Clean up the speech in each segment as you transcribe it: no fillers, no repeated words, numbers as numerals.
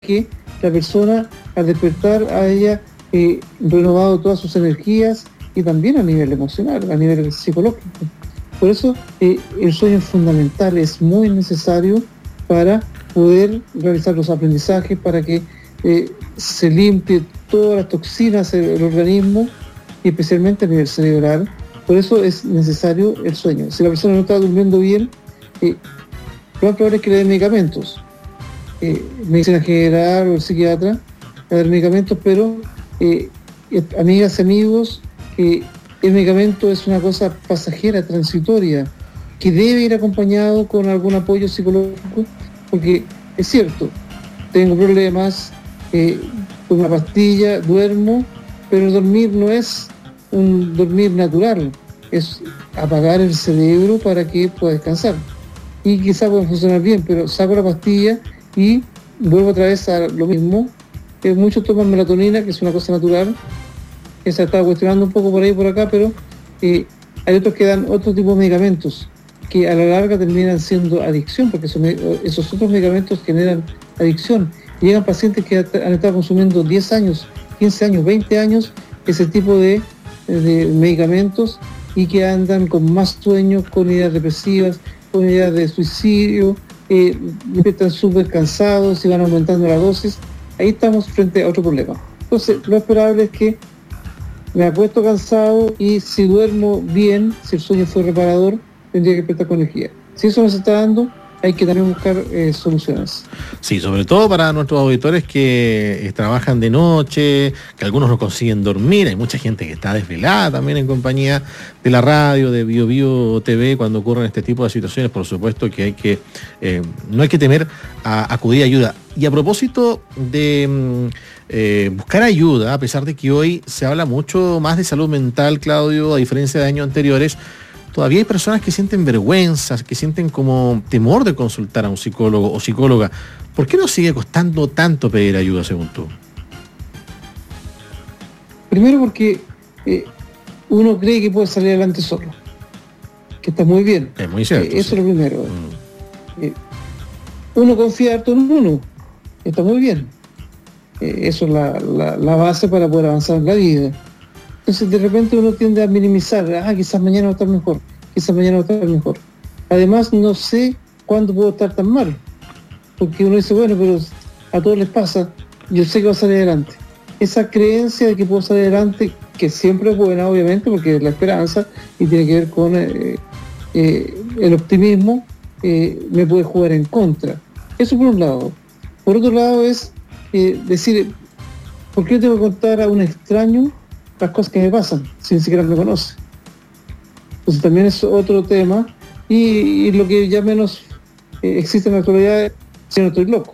que la persona al despertar haya renovado todas sus energías y también a nivel emocional, a nivel psicológico. Por eso el sueño es fundamental, es muy necesario para poder realizar los aprendizajes, para que se limpie todas las toxinas del organismo, y especialmente a nivel cerebral. Por eso es necesario el sueño. Si la persona no está durmiendo bien, lo más probable es que le den medicamentos. Medicina general o el psiquiatra le dan medicamentos, pero amigas y amigos, el medicamento es una cosa pasajera, transitoria, que debe ir acompañado con algún apoyo psicológico, porque es cierto, tengo problemas, con una pastilla duermo, pero el dormir no es un dormir natural, es apagar el cerebro para que pueda descansar. Y quizá pueda funcionar bien, pero saco la pastilla y vuelvo otra vez a lo mismo. Muchos toman melatonina, que es una cosa natural, que se está cuestionando un poco por ahí y por acá, pero hay otros que dan otro tipo de medicamentos que a la larga terminan siendo adicción, porque esos otros medicamentos generan adicción. Llegan pacientes que han estado consumiendo 10 años, 15 años, 20 años ese tipo de medicamentos, y que andan con más sueños, con ideas depresivas, con ideas de suicidio, están súper cansados y van aumentando la dosis. Ahí estamos frente a otro problema. Entonces, lo esperable es que me acuesto cansado, y si duermo bien, si el sueño fue reparador, tendría que despertar con energía. Si eso no se está dando, hay que también buscar soluciones. Sí, sobre todo para nuestros auditores que trabajan de noche, que algunos no consiguen dormir. Hay mucha gente que está desvelada también en compañía de la radio, de BioBio TV, cuando ocurren este tipo de situaciones. Por supuesto que no hay que temer a acudir a ayuda. Y a propósito de buscar ayuda, a pesar de que hoy se habla mucho más de salud mental, Claudio, a diferencia de años anteriores, todavía hay personas que sienten vergüenza, que sienten como temor de consultar a un psicólogo o psicóloga. ¿Por qué nos sigue costando tanto pedir ayuda, según tú? Primero porque uno cree que puede salir adelante solo, que está muy bien. Es muy cierto. Eso es lo primero. Uno confía harto en uno, está muy bien. Eso es la base para poder avanzar en la vida. Entonces de repente uno tiende a minimizar, quizás mañana va a estar mejor, quizás mañana va a estar mejor. Además no sé cuándo puedo estar tan mal, porque uno dice, bueno, pero a todos les pasa, yo sé que va a salir adelante. Esa creencia de que puedo salir adelante, que siempre es buena obviamente, porque es la esperanza y tiene que ver con el optimismo, me puede jugar en contra. Eso por un lado. Por otro lado es decir, ¿por qué tengo que contar a un extraño las cosas que me pasan, si ni siquiera me conoce? Entonces también es otro tema, y lo que ya menos existe en la actualidad es si no estoy loco.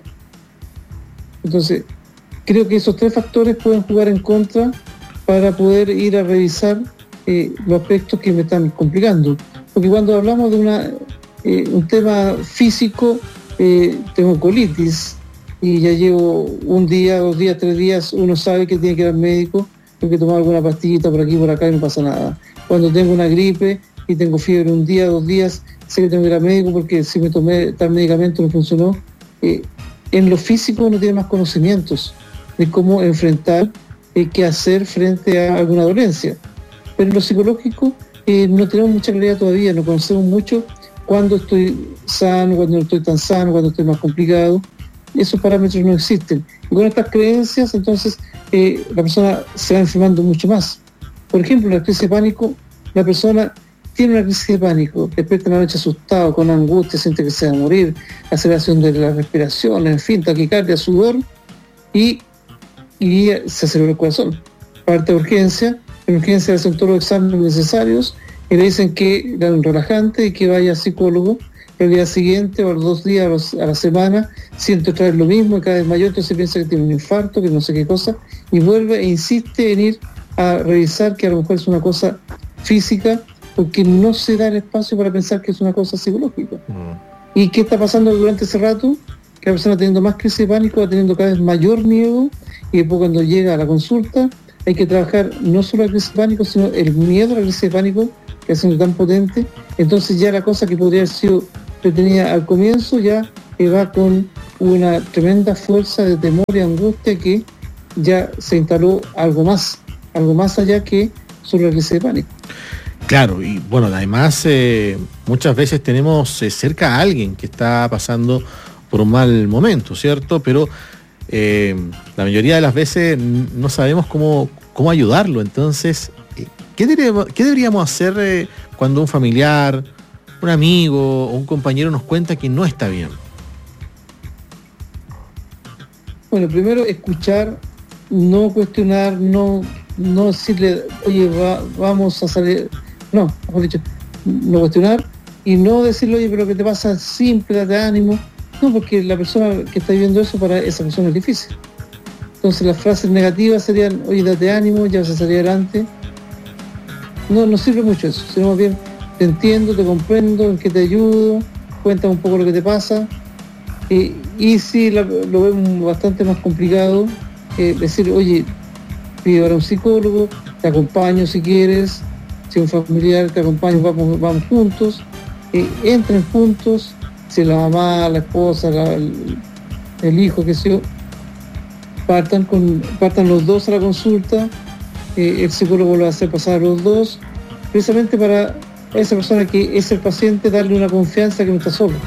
Entonces, creo que esos tres factores pueden jugar en contra para poder ir a revisar los aspectos que me están complicando. Porque cuando hablamos de un tema físico, tengo colitis, y ya llevo un día, 2 días, 3 días, uno sabe que tiene que ir al médico, tengo que tomar alguna pastillita por aquí, por acá, y no pasa nada. Cuando tengo una gripe y tengo fiebre 1 día, 2 días, sé que tengo que ir al médico porque si me tomé tal medicamento no funcionó. En lo físico uno tiene más conocimientos de cómo enfrentar, qué hacer frente a alguna dolencia. Pero en lo psicológico no tenemos mucha claridad todavía, no conocemos mucho cuándo estoy sano, cuándo no estoy tan sano, cuándo estoy más complicado. Esos parámetros no existen. Y con estas creencias, entonces, la persona se va enfermando mucho más. Por ejemplo, la crisis de pánico, la persona tiene una crisis de pánico, despierta en la noche asustado, con angustia, siente que se va a morir, aceleración de la respiración, en fin, taquicardia, sudor, y se acelera el corazón. Parte de urgencia, en urgencia le hacen todos los exámenes necesarios y le dicen que le dan un relajante y que vaya al psicólogo. El día siguiente o a los 2 días a la semana siente otra vez lo mismo y cada vez mayor, entonces piensa que tiene un infarto, que no sé qué cosa, y vuelve e insiste en ir a revisar que a lo mejor es una cosa física, porque no se da el espacio para pensar que es una cosa psicológica. ¿Y qué está pasando durante ese rato? Que la persona teniendo más crisis de pánico va teniendo cada vez mayor miedo, y después cuando llega a la consulta hay que trabajar no solo la crisis de pánico, sino el miedo a la crisis de pánico, que ha sido tan potente. Entonces ya la cosa que podría haber sido retenida al comienzo ya va con una tremenda fuerza de temor y angustia que ya se instaló algo más allá que solo la crisis de pánico. Claro, y bueno, además muchas veces tenemos cerca a alguien que está pasando por un mal momento, ¿cierto? Pero la mayoría de las veces no sabemos cómo ayudarlo. Entonces, ¿qué deberíamos hacer cuando un familiar, un amigo o un compañero nos cuenta que no está bien? Bueno, primero escuchar, no cuestionar, no decirle, oye, vamos a salir, no, mejor dicho, no cuestionar y no decirle, oye, pero ¿qué te pasa? Simple, date ánimo. No, porque la persona que está viviendo eso, para esa persona es difícil. Entonces las frases negativas serían, oye, date ánimo, ya vas a salir adelante. No sirve mucho eso, sino más bien, te entiendo, te comprendo, en qué te ayudo, cuéntame un poco lo que te pasa. Y si lo vemos bastante más complicado, decir, oye, pido ahora un psicólogo, te acompaño si quieres, si un familiar te acompaña, vamos juntos, entren juntos, si la mamá, la esposa, el hijo, qué sé yo, partan los dos a la consulta, el psicólogo lo hace pasar a los dos, precisamente para esa persona que es el paciente darle una confianza que no está solo.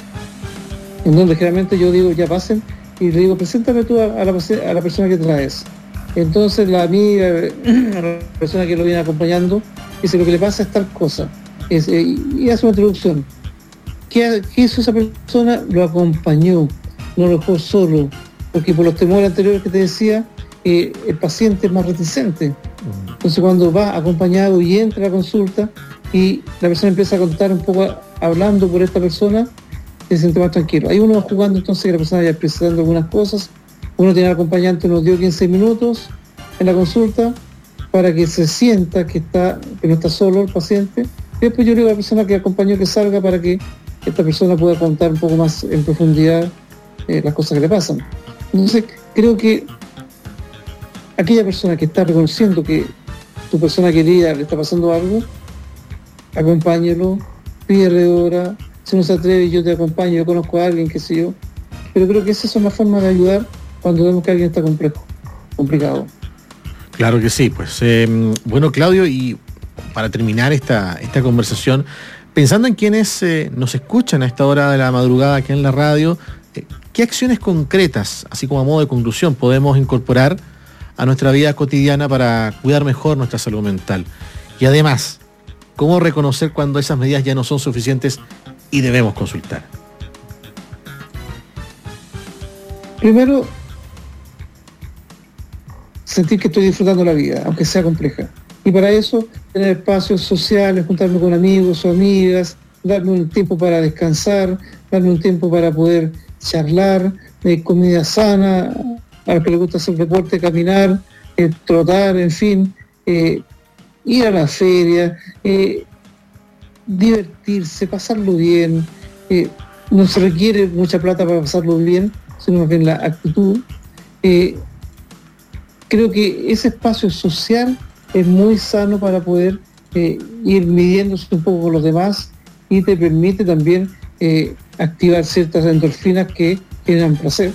En donde generalmente yo digo, ya pasen, y le digo, preséntame tú a la persona que traes. Entonces la amiga, la persona que lo viene acompañando, dice, lo que le pasa es tal cosa, y hace una introducción. ¿Qué hizo esa persona? Lo acompañó, no lo dejó solo, porque por los temores anteriores que te decía, el paciente es más reticente. Entonces cuando va acompañado y entra a la consulta y la persona empieza a contar un poco, hablando por esta persona, se siente más tranquilo. Ahí uno va jugando, entonces que la persona ya precisando algunas cosas, uno tiene al acompañante, nos dio 15 minutos en la consulta para que se sienta que no está solo el paciente, y después yo le digo a la persona que acompañó que salga para que esta persona pueda contar un poco más en profundidad las cosas que le pasan. Entonces creo que aquella persona que está reconociendo que tu persona querida le está pasando algo, acompáñelo, pídele hora. Si no se atreve, yo te acompaño, yo conozco a alguien, qué sé yo. Pero creo que esa es una forma de ayudar cuando vemos que alguien está complicado. Claro que sí, pues bueno, Claudio, y para terminar esta conversación, pensando en quienes nos escuchan a esta hora de la madrugada aquí en la radio, ¿qué acciones concretas, así como a modo de conclusión, podemos incorporar a nuestra vida cotidiana para cuidar mejor nuestra salud mental? Y además, ¿cómo reconocer cuando esas medidas ya no son suficientes y debemos consultar? Primero, sentir que estoy disfrutando la vida, aunque sea compleja. Y para eso, tener espacios sociales, juntarme con amigos o amigas, darme un tiempo para descansar, darme un tiempo para poder charlar, comida sana, a los que les gusta hacer deporte, caminar, trotar, en fin, ir a la feria, divertirse, pasarlo bien. No se requiere mucha plata para pasarlo bien, sino más bien la actitud. Creo que ese espacio social es muy sano para poder ir midiéndose un poco con los demás y te permite también activar ciertas endorfinas que generan placer.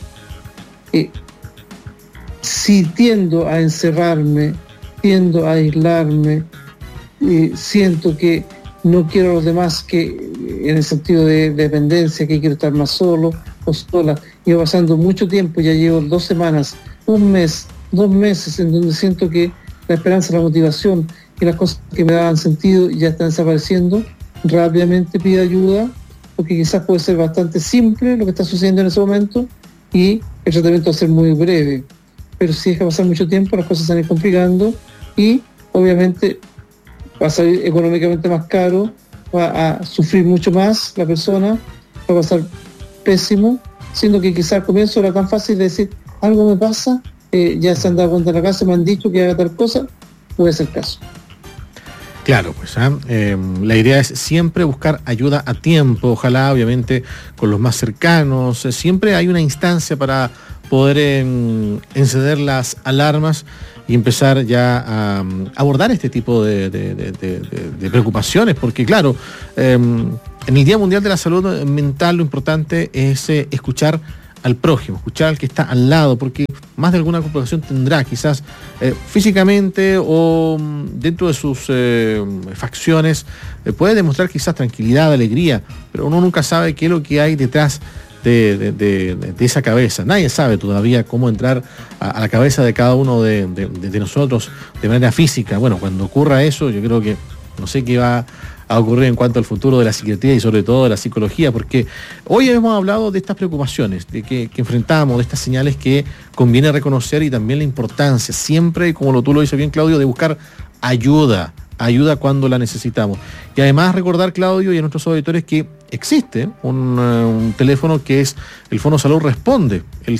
Si tiendo a encerrarme, tiendo a aislarme, siento que no quiero a los demás, que en el sentido de dependencia, que quiero estar más solo o sola, llevo pasando mucho tiempo, ya llevo 2 semanas, 1 mes, 2 meses, en donde siento que la esperanza, la motivación y las cosas que me daban sentido ya están desapareciendo, rápidamente pido ayuda, porque quizás puede ser bastante simple lo que está sucediendo en ese momento y el tratamiento va a ser muy breve. Pero si deja pasar mucho tiempo, las cosas se van a ir complicando y obviamente va a salir económicamente más caro, va a sufrir mucho más la persona, va a pasar pésimo, siendo que quizás al comienzo era tan fácil de decir, algo me pasa, ya se han dado cuenta en la casa, me han dicho que haga tal cosa, puede ser caso. Claro, pues la idea es siempre buscar ayuda a tiempo, ojalá obviamente con los más cercanos, siempre hay una instancia para poder encender las alarmas y empezar ya a abordar este tipo de preocupaciones, porque claro, en el Día Mundial de la Salud Mental lo importante es escuchar al prójimo, escuchar al que está al lado, porque más de alguna complicación tendrá, quizás físicamente o dentro de sus facciones, puede demostrar quizás tranquilidad, alegría, pero uno nunca sabe qué es lo que hay detrás de esa cabeza. Nadie sabe todavía cómo entrar a la cabeza de cada uno de nosotros de manera física. Bueno, cuando ocurra eso, yo creo que no sé qué va a ocurrir en cuanto al futuro de la psiquiatría y sobre todo de la psicología, porque hoy hemos hablado de estas preocupaciones de que enfrentamos, de estas señales que conviene reconocer y también la importancia siempre, como tú lo dices bien, Claudio, de buscar ayuda cuando la necesitamos. Y además recordar, Claudio, y a nuestros auditores que existe un teléfono que es el Fono Salud Responde, el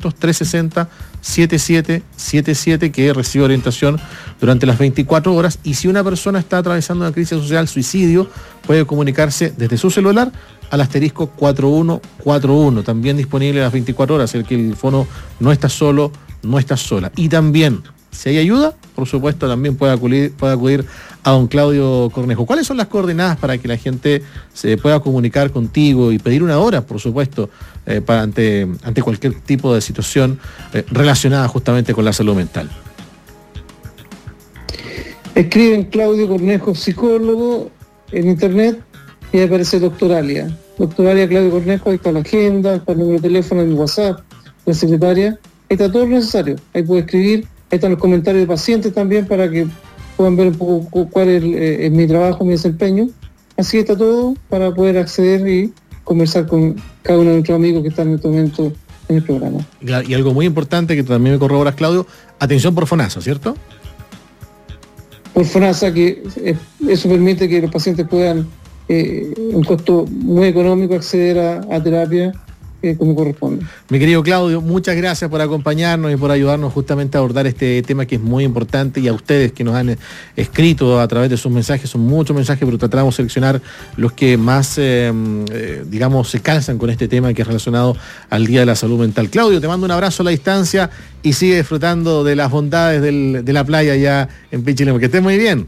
600-360-7777, que recibe orientación durante las 24 horas, y si una persona está atravesando una crisis social, suicidio, puede comunicarse desde su celular al asterisco 4141, también disponible a las 24 horas, el que el fono no está solo, no está sola. Y también, si hay ayuda, por supuesto, también puede acudir a don Claudio Cornejo. ¿Cuáles son las coordenadas para que la gente se pueda comunicar contigo y pedir una hora, por supuesto, ante cualquier tipo de situación relacionada justamente con la salud mental? Escriben Claudio Cornejo, psicólogo, en internet, y ahí aparece Doctoralia. Doctoralia Claudio Cornejo, ahí está la agenda, está el número de teléfono, el WhatsApp, la secretaria, ahí está todo lo necesario. Ahí puede escribir, ahí están los comentarios de pacientes también para que puedan ver un poco cuál es mi trabajo, mi desempeño. Así está todo para poder acceder y conversar con cada uno de nuestros amigos que están en este momento en el programa. Y algo muy importante que tú también me corroboras, Claudio, atención por FONASA, ¿cierto? Por FONASA, que eso permite que los pacientes puedan, un costo muy económico, acceder a terapia como corresponde. Mi querido Claudio, muchas gracias por acompañarnos y por ayudarnos justamente a abordar este tema que es muy importante, y a ustedes que nos han escrito a través de sus mensajes, son muchos mensajes, pero tratamos de seleccionar los que más, digamos, se calzan con este tema que es relacionado al Día de la Salud Mental. Claudio, te mando un abrazo a la distancia y sigue disfrutando de las bondades de la playa allá en Pichilemu. Que estés muy bien.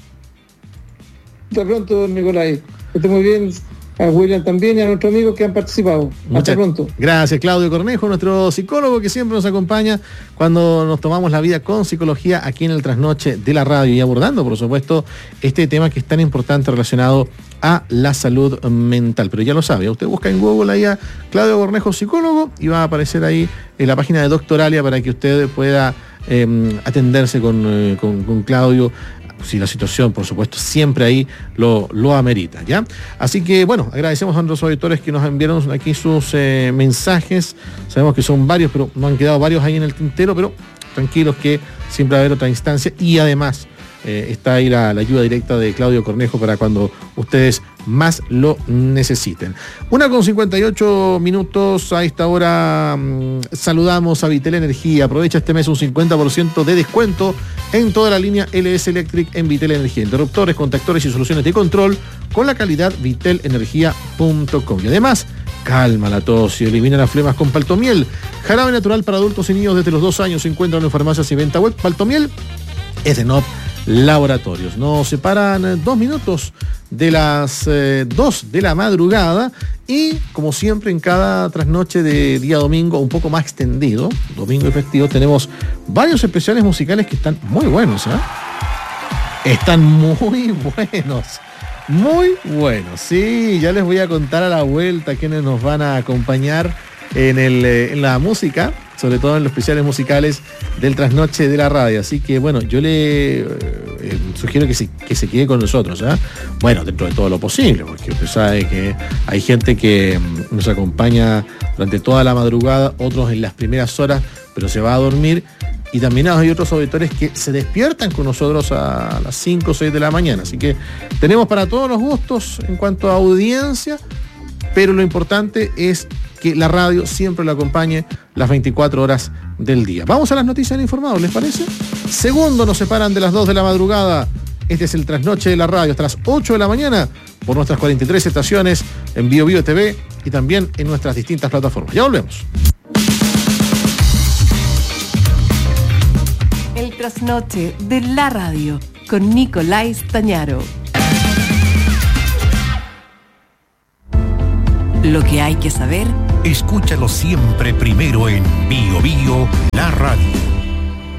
Hasta pronto, Nicolai. Que estés muy bien. A William también y a nuestros amigos que han participado. Hasta pronto. Gracias, Claudio Cornejo, nuestro psicólogo que siempre nos acompaña cuando nos tomamos la vida con psicología aquí en el Trasnoche de la Radio, y abordando, por supuesto, este tema que es tan importante relacionado a la salud mental. Pero ya lo sabe, usted busca en Google ahí a Claudio Cornejo, psicólogo, y va a aparecer ahí en la página de Doctoralia para que usted pueda atenderse con Claudio, si la situación, por supuesto, siempre ahí lo amerita, ¿ya? Así que, bueno, agradecemos a nuestros auditores que nos enviaron aquí sus mensajes. Sabemos que son varios, pero nos han quedado varios ahí en el tintero, pero tranquilos que siempre va a haber otra instancia, y además está ahí la ayuda directa de Claudio Cornejo para cuando ustedes más lo necesiten. 1:58 a esta hora. Saludamos a Vitel Energía. Aprovecha este mes un 50% de descuento en toda la línea LS Electric en Vitel Energía. Interruptores, contactores y soluciones de control con la calidad vitelenergia.com. Y además, calma la tos y elimina las flemas con Paltomiel. Jarabe natural para adultos y niños desde los 2 años. Se encuentran en farmacias y venta web. Paltomiel es de NOP Laboratorios. Nos separan 2 minutos de las 2 de la madrugada, y como siempre en cada trasnoche de día domingo un poco más extendido, domingo y festivo, tenemos varios especiales musicales que están muy buenos, están muy buenos, sí, ya les voy a contar a la vuelta quiénes nos van a acompañar en la música, sobre todo en los especiales musicales del Trasnoche de la Radio. Así que, bueno, yo le sugiero que se quede con nosotros, bueno, dentro de todo lo posible, porque usted sabe que hay gente que nos acompaña durante toda la madrugada, otros en las primeras horas, pero se va a dormir, y también hay otros auditores que se despiertan con nosotros a las 5 o 6 de la mañana. Así que tenemos para todos los gustos en cuanto a audiencia, pero lo importante es que la radio siempre lo acompañe las 24 horas del día. Vamos a las noticias en Informados, ¿les parece? Segundos nos separan de las 2 de la madrugada. Este es el Trasnoche de la Radio, hasta las 8 de la mañana, por nuestras 43 estaciones en BioBio TV y también en nuestras distintas plataformas. Ya volvemos. trasnoche de la radio con Nicolás Tañaro. Lo que hay que saber, escúchalo siempre primero en Bio Bio, la radio.